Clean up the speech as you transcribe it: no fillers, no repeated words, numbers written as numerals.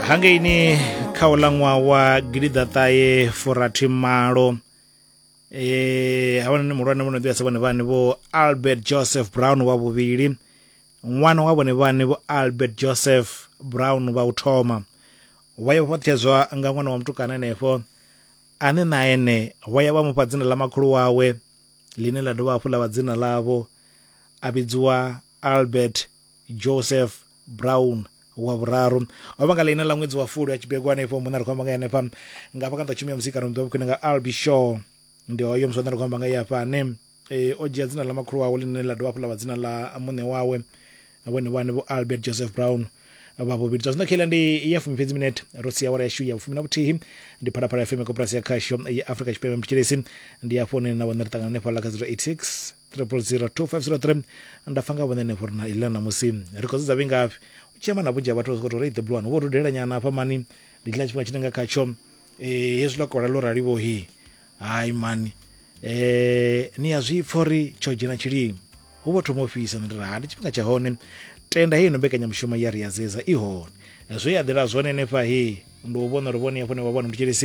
hangeini khaulangwa wa gilidataye furathimalo havana mulwane vhono ḓivhesa vhone vhane vho Albert Joseph Brown wa vhuvhili, ṅwana wa vhone vhane vho Albert Joseph Brown wa u thoma, waya fhaṱhedzwa nga ṅwana wa mutukana henefho ane na ene waya vha mufha dzina ḽa makhulu wawe line ḽa dovha hafhu ḽa vha dzina ḽavho, a vhidziwa Albert Joseph Brown wa vhuraru. O vha nga ḽine ḽa ṅwedzi wa Fulwi a tshi begwa hanefho muna ri khou amba nga hanefha nga hafha kha ḓa tshumelo ya muzika ri ḓo khwine nga Albie Shaw, ndi hoyo muswa ri khou amba nga hafha ane o dzhia dzina ḽa makhulu wawe line ḽa dovha hafhu ḽa vha dzina ḽa muṋe wawe vhone vhane vho Albert Joseph Brown vha vhuvhili. Zwa zwino khela ndi ya fumi fhedzi minute ro sia awara yashu ya fumi na vhuthihi, ndi phalaphala ya FM koporasi ya khasho ya Afrika Tshipembe Mtshilisi, ndi ya fone na vhone ri ṱangana hanefho ḽa kha 086 000 2503 nda pfa nga vhone hanefho ri na iḽa na musi ri khou dzudza vhingafhi u tshi amba na vhunzhi ha vhathu zwi khou tou the blue one vho dudela nyana hafha mani ndi tshila tshifhinga tshine nga khatsho hezwi ḽa kola ḽo ralivo hi hayi mani ni ya zwipfa uri tsho dzhena tshilimo hu vho thoma ofisa ndi ra ndi tshifhinga tsha hone tenda heyi no mbekanyamushumo ya ri ya zeza i hone zwe ya ḓela zwone henefha ndi u vhona uri vhone hafho ne vha vhona Mtshilisi